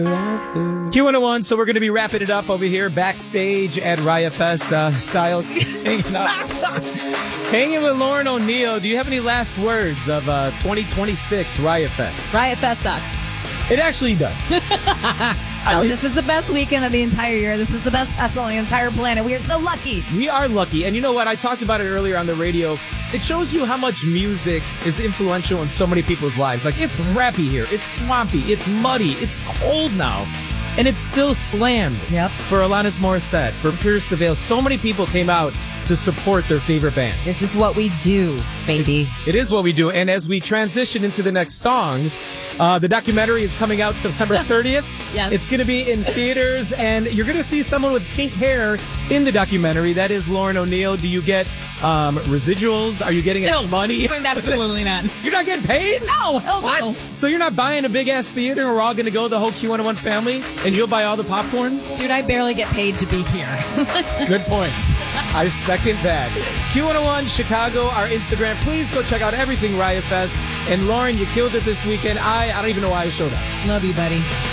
Q101, so we're going to be wrapping it up over here backstage at Raya Fest. Styles hanging out. Hanging with Lauren O'Neill. Do you have any last words of 2026 Raya Fest? Riot Fest sucks. It actually does. This is the best weekend of the entire year. This is the best festival on the entire planet. We are so lucky. We are lucky. And you know what? I talked about it earlier on the radio. It shows you how much music is influential in so many people's lives. Like, it's rappy here. It's swampy. It's muddy. It's cold now. And it's still slammed. Yep. For Alanis Morissette, for Pierce the Veil. So many people came out to support their favorite band. This is what we do, baby. It is what we do. And as we transition into the next song, the documentary is coming out September 30th. Yes. It's going to be in theaters, and you're going to see someone with pink hair in the documentary. That is Lauren O'Neill. Do you get residuals? Are you getting money? Absolutely not. You're not getting paid? No, hell no. So you're not buying a big-ass theater, and we're all going to go, the whole Q101 family, and you'll buy all the popcorn? Dude, I barely get paid to be here. Good point. I second that. Q101 Chicago, our Instagram. Please go check out everything Riot Fest. And Lauren, you killed it this weekend. I don't even know why I showed up. Love you, buddy.